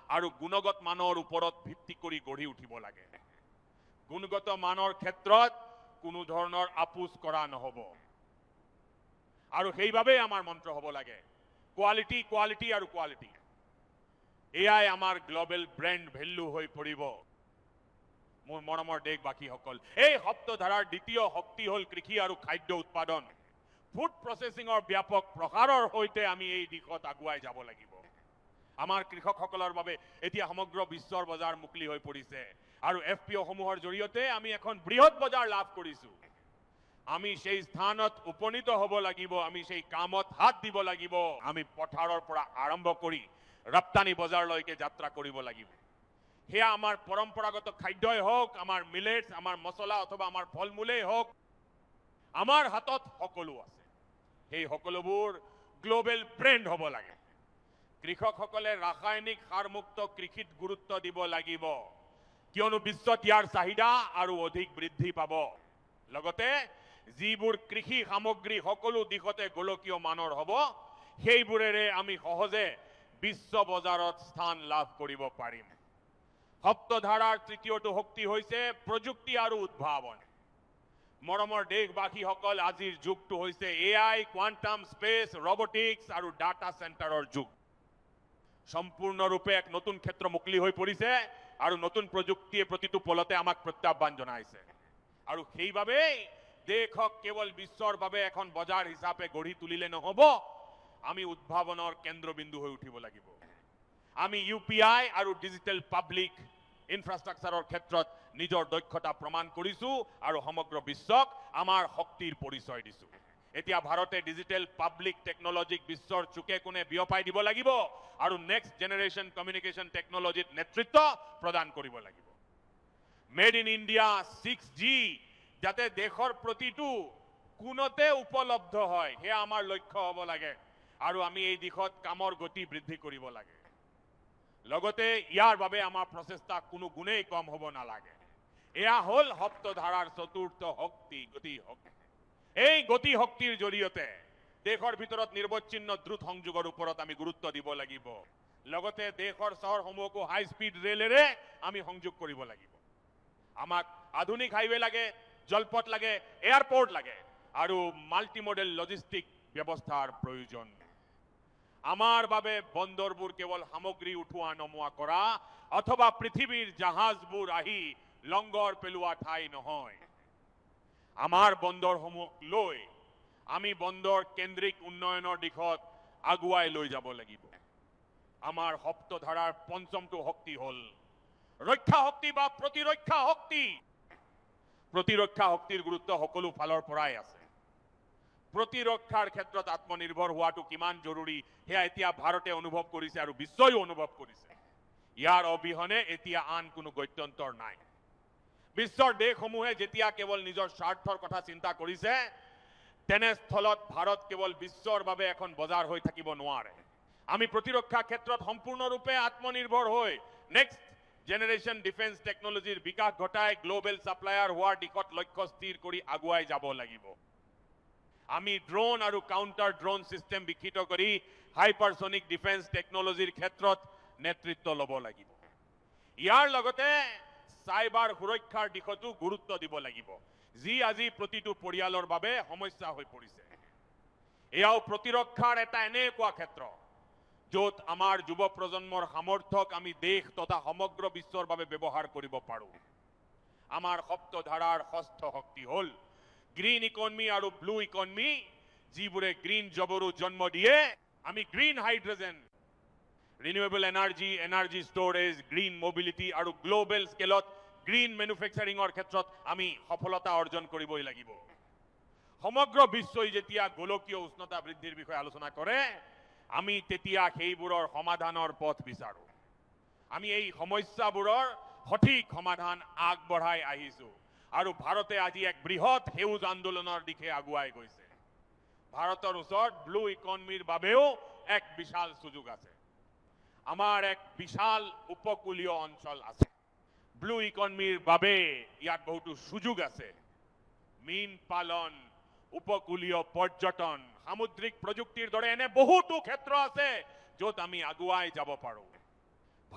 আৰু গুণগত মানৰ ওপৰত ভিত্তি কৰি গঢ়ি উঠিব লাগে গুণগত মানৰ ক্ষেত্ৰত কোনো ধৰণৰ আপোচ কৰা নহব আৰু সেইভাবে আমাৰ মন্ত্ৰ হ'ব লাগে কোৱালিটি কোৱালিটি আৰু কোৱালিটি এয়াই আমাৰ গ্লোবেল ব্ৰেণ্ড ভেলু হৈ পৰিব মোৰ মৰমৰ দেশবাসীসকল এই সপ্তধাৰাৰ দ্বিতীয় শক্তি হ'ল কৃষি আৰু খাদ্য উৎপাদন ফুড প্ৰসেসিংৰ ব্যাপক প্ৰসাৰৰ সৈতে আমি এই দিশত আগুৱাই যাব লাগিব আমাৰ কৃষকসকলৰ বাবে এতিয়া সমগ্ৰ বিশ্বৰ বজাৰ মুকলি হৈ পৰিছে আৰু এফপিঅ সমূহৰ জৰিয়তে আমি এখন বৃহৎ বজাৰ লাভ কৰিছো আমি সেই স্থানত উপনীত হ'ব লাগিব আমি সেই কামত হাত দিব লাগিব আমি পথাৰৰ পৰা আৰম্ভ কৰি ৰপ্তানি বজাৰলৈকে যাত্ৰা কৰিব লাগিব হেয়া আমাৰ পৰম্পৰাগত খাদ্যই হোক আমাৰ মিলেটস আমাৰ মছলা অথবা আমাৰ ফলমূলেই হোক আমাৰ হাতত সকলো আছে সেই সকলোবোৰ গ্লোবেল ব্ৰেণ্ড হ'ব লাগে কৃষকসকলে ৰাসায়নিক সাৰমুক্ত কৃষিত গুৰুত্ব দিব লাগিব কিয়নো বিশ্বত ইয়াৰ চাহিদা আৰু অধিক বৃদ্ধি পাব লগতে যিবোৰ কৃষি সামগ্ৰী সকলো দিশতে গোলকীয় মানৰ হ'ব সেইবোৰেৰে আমি সহজে বিশ্ব বজাৰত স্থান লাভ কৰিব পাৰিম সপ্তধাৰাৰ তৃতীয়টো শক্তি হৈছে প্ৰযুক্তি আৰু উদ্ভাৱন মৰমৰ দেশবাসীসকল আজিৰ যুগটো হৈছে এআই কোৱান্টাম স্পেচ ৰবটিক্স আৰু ডাটা চেণ্টাৰৰ যুগ সম্পূৰ্ণৰূপে এক নতুন ক্ষেত্ৰ মুকলি হৈ পৰিছে আৰু নতুন প্ৰযুক্তিয়ে প্ৰতিটো পলতে আমাক প্ৰত্যাহ্বান জনাইছে আৰু সেইবাবেই দেশক কেৱল বিশ্বৰ বাবে এখন বজাৰ হিচাপে গঢ়ি তুলিলে নহব আমি উদ্ভাৱনৰ কেন্দ্ৰবিন্দু হৈ উঠিব লাগিব আমি ইউপিআই আৰু ডিজিটেল পাব্লিক ইনফ্ৰাষ্ট্ৰাকচাৰৰ ক্ষেত্ৰত নিজৰ দক্ষতা প্ৰমাণ কৰিছো আৰু সমগ্ৰ বিশ্বক আমাৰ শক্তিৰ পৰিচয় দিছো এতিয়া ভাৰতে ডিজিটেল পাব্লিক টেকনলজিক বিশ্বৰ চুকে কোণে বিয়পাই দিব লাগিব আৰু নেক্সট জেনাৰেশন কমিউনিকেশন টেকনলজিত নেতৃত্ব প্ৰদান কৰিব লাগিব মেড ইন ইণ্ডিয়া 6G যাতে দেশৰ প্ৰতিটো কোণতে উপলব্ধ হয় হেয়া আমাৰ লক্ষ্য হ'ব লাগে আৰু আমি এই দিশত কামৰ গতি বৃদ্ধি কৰিব লাগে লগতে ইয়াৰ বাবে আমাৰ প্ৰচেষ্টা কোনো গুণেই কম হ'ব নালাগে এয়া হ'ল সপ্তধাৰাৰ চতুৰ্থ শক্তি গতি শক্তি এই গতি শক্তিৰ জৰিয়তে দেশৰ ভিতৰত নিৰ্বচ্ছিন্ন দ্ৰুত সংযোগৰ ওপৰত আমি গুৰুত্ব দিব লাগিব লগতে দেশৰ চহৰসমূহকো হাই স্পীড ৰেলেৰে আমি সংযোগ কৰিব লাগিব আমাক আধুনিক হাইৱে লাগে জলপথ লাগে এয়াৰপোৰ্ট লাগে আৰু মাল্টিমডেল লজিষ্টিক ব্যৱস্থাৰ প্ৰয়োজন আমাৰ বাবে বন্দৰবোৰ কেৱল সামগ্ৰী উঠোৱা নমোৱা কৰা অথবা পৃথিৱীৰ জাহাজবোৰ আহি লংগৰ পেলোৱা ঠাই নহয় আমাৰ বন্দৰসমূহ লৈ আমি বন্দৰ কেন্দ্ৰিক উন্নয়নৰ দিশত আগুৱাই লৈ যাব লাগিব আমাৰ সপ্তধাৰাৰ পঞ্চমটো শক্তি হ'ল ৰক্ষা শক্তি বা প্ৰতিৰক্ষা শক্তি প্ৰতিৰক্ষা শক্তিৰ গুৰুত্ব সকলো ফালৰ পৰাই আছে প্ৰতিৰক্ষাৰ ক্ষেত্ৰত আত্মনিৰ্ভৰ হোৱাটো কিমান জৰুৰী হেয়া এতিয়া ভাৰতে অনুভৱ কৰিছে আৰু বিশ্বয়ো অনুভৱ কৰিছে ইয়াৰ অবিহনে এতিয়া আন কোনো গত্যন্তৰ নাই বিশ্বৰ দেশসমূহে যেতিয়া কেৱল নিজৰ স্বাৰ্থৰ কথা চিন্তা কৰিছে তেনেস্থলত ভাৰত কেৱল বিশ্বৰ বাবে এখন বজাৰ হৈ থাকিব নোৱাৰে আমি প্ৰতিৰক্ষা ক্ষেত্ৰত সম্পূৰ্ণৰূপে আত্মনিৰ্ভৰ হৈ নেক্সট জেনাৰেশন ডিফেন্স টেকনলজিৰ বিকাশ ঘটাই গ্লোবেল সাপ্লায়াৰ হোৱাৰ দিশত লক্ষ্য স্থিৰ কৰি আগুৱাই যাব লাগিব আমি ড্ৰোন আৰু কাউন্টাৰ ড্ৰোন সিস্টেম বিকশিত কৰি হাইপাৰসনিক ডিফেন্স টেকনলজিৰ ক্ষেত্ৰত নেতৃত্ব ল'ব লাগিব ইয়াৰ লগতে সাইবাৰ সুৰক্ষাৰ দিশতো গুৰুত্ব দিব লাগিব যি আজি প্ৰতিটো পৰিয়ালৰ বাবে সমস্যা হৈ পৰিছে এয়াও প্ৰতিৰক্ষাৰ এটা এনেকুৱা ক্ষেত্ৰ য'ত আমাৰ যুৱ প্ৰজন্মৰ সামৰ্থ্যক আমি দেশ তথা সমগ্ৰ বিশ্বৰ বাবে ব্যৱহাৰ কৰিব পাৰোঁ আমাৰ সপ্তধাৰাৰ ষষ্ঠ শক্তি হ'ল গ্ৰীণ ইকনমি আৰু ব্লু ইকনমি যিবোৰে গ্ৰীণ জবৰো জন্ম দিয়ে আমি green hydrogen renewable energy storage green mobility আৰু গ্লোবেল স্কেলত গ্ৰীণ মেনুফেকচাৰিঙৰ ক্ষেত্ৰত আমি সফলতা অৰ্জন কৰিবই লাগিব সমগ্ৰ বিশ্বই যেতিয়া গোলকীয় উষ্ণতা বৃদ্ধিৰ বিষয়ে আলোচনা কৰে আমি তেতিয়া সেইবোৰৰ সমাধানৰ পথ বিচাৰো আমি এই সমস্যাবোৰৰ সঠিক সমাধান আগবঢ়াই আহিছো আৰু ভাৰতে আজি এক বৃহৎ সেউজ আন্দোলনৰ দিশে আগুৱাই গৈছে ভাৰতৰ ওচৰত ব্লু ইকনমিৰ বাবেও এক বিশাল সুযোগ আছে আমাৰ এক বিশাল উপকূলীয় অঞ্চল আছে ব্লু ইকনমিৰ বাবে ইয়াত বহুতো সুযোগ আছে মীন পালন উপকূলীয় পৰ্যটন সামুদ্ৰিক প্ৰযুক্তিৰ দৰে এনে বহুতো ক্ষেত্ৰ আছে য'ত আমি আগুৱাই যাব পাৰোঁ